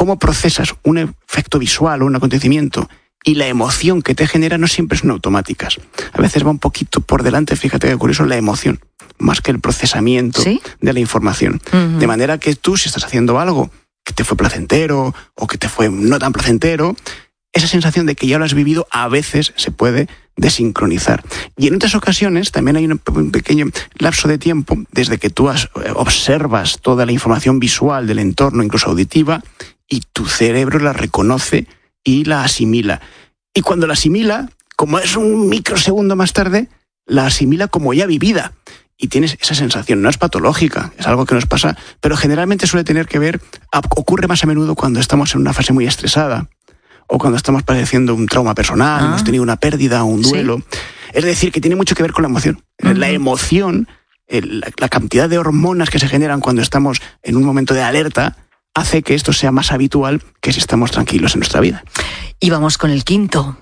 cómo procesas un efecto visual o un acontecimiento y la emoción que te genera no siempre son automáticas. A veces va un poquito por delante, fíjate qué curioso, la emoción, más que el procesamiento de la información. Uh-huh. De manera que tú, si estás haciendo algo que te fue placentero o que te fue no tan placentero, esa sensación de que ya lo has vivido a veces se puede desincronizar. Y en otras ocasiones también hay un pequeño lapso de tiempo desde que tú observas toda la información visual del entorno, incluso auditiva, y tu cerebro la reconoce y la asimila. Y cuando la asimila, como es un microsegundo más tarde, la asimila como ya vivida. Y tienes esa sensación, no es patológica, es algo que nos pasa, pero generalmente suele tener que ver, ocurre más a menudo cuando estamos en una fase muy estresada, o cuando estamos padeciendo un trauma personal, hemos tenido una pérdida o un duelo. ¿Sí? Es decir, que tiene mucho que ver con la emoción. Uh-huh. La emoción, la cantidad de hormonas que se generan cuando estamos en un momento de alerta, hace que esto sea más habitual que si estamos tranquilos en nuestra vida. Y vamos con el quinto.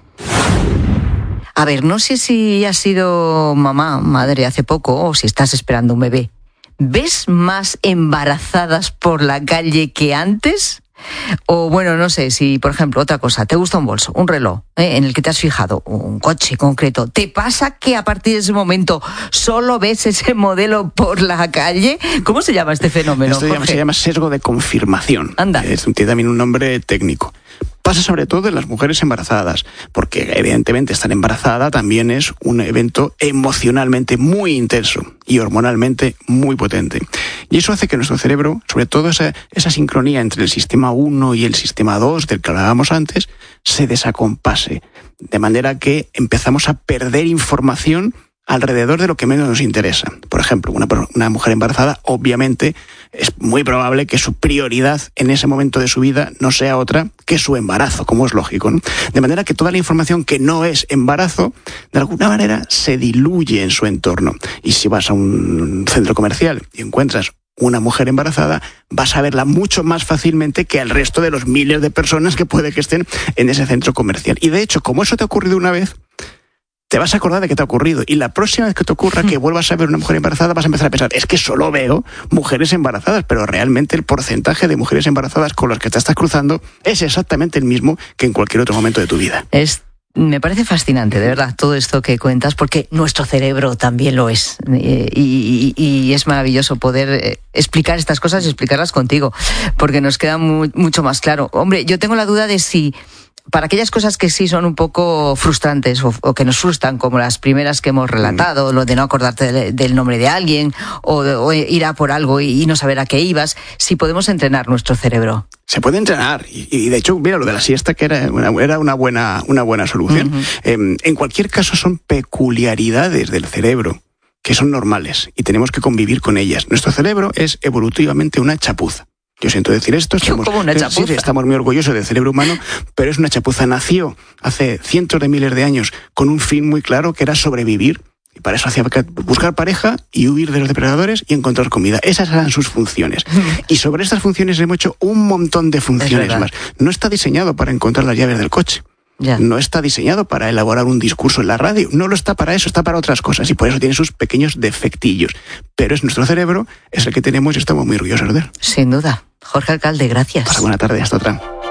A ver, no sé si has sido madre hace poco, o si estás esperando un bebé. ¿Ves más embarazadas por la calle que antes? O bueno, no sé, si por ejemplo, otra cosa, te gusta un bolso, un reloj, en el que te has fijado, un coche concreto, ¿te pasa que a partir de ese momento solo ves ese modelo por la calle? ¿Cómo se llama este fenómeno? Esto se llama sesgo de confirmación. Anda. Tiene también un nombre técnico. Pasa sobre todo en las mujeres embarazadas, porque evidentemente estar embarazada también es un evento emocionalmente muy intenso y hormonalmente muy potente. Y eso hace que nuestro cerebro, sobre todo esa sincronía entre el sistema 1 y el sistema 2, del que hablábamos antes, se desacompase. De manera que empezamos a perder información alrededor de lo que menos nos interesa. Por ejemplo, una mujer embarazada, obviamente, es muy probable que su prioridad en ese momento de su vida no sea otra que su embarazo, como es lógico, ¿no? De manera que toda la información que no es embarazo, de alguna manera, se diluye en su entorno. Y si vas a un centro comercial y encuentras una mujer embarazada, vas a verla mucho más fácilmente que al resto de los miles de personas que puede que estén en ese centro comercial. Y de hecho, como eso te ha ocurrido una vez, te vas a acordar de que te ha ocurrido. Y la próxima vez que te ocurra que vuelvas a ver una mujer embarazada, vas a empezar a pensar, es que solo veo mujeres embarazadas, pero realmente el porcentaje de mujeres embarazadas con las que te estás cruzando es exactamente el mismo que en cualquier otro momento de tu vida. Me parece fascinante, de verdad, todo esto que cuentas, porque nuestro cerebro también lo es. Y es maravilloso poder explicar estas cosas y explicarlas contigo, porque nos queda mucho más claro. Hombre, yo tengo la duda de si, para aquellas cosas que sí son un poco frustrantes o que nos frustran, como las primeras que hemos relatado, lo de no acordarte del nombre de alguien o ir a por algo y no saber a qué ibas, si podemos entrenar nuestro cerebro. Se puede entrenar y de hecho, mira, lo de la siesta que era una buena solución. Uh-huh. En cualquier caso son peculiaridades del cerebro que son normales y tenemos que convivir con ellas. Nuestro cerebro es evolutivamente una chapuza. Yo siento decir esto, estamos muy orgullosos del cerebro humano, pero es una chapuza. Nació hace cientos de miles de años con un fin muy claro, que era sobrevivir. Y para eso hacía buscar pareja y huir de los depredadores y encontrar comida. Esas eran sus funciones. Y sobre estas funciones hemos hecho un montón de funciones más. No está diseñado para encontrar las llaves del coche. Ya. No está diseñado para elaborar un discurso en la radio. No lo está para eso, está para otras cosas. Y por eso tiene sus pequeños defectillos. Pero es nuestro cerebro, es el que tenemos y estamos muy orgullosos de él. Sin duda. Jorge Alcalde, gracias. Pasa buena tarde, hasta otra.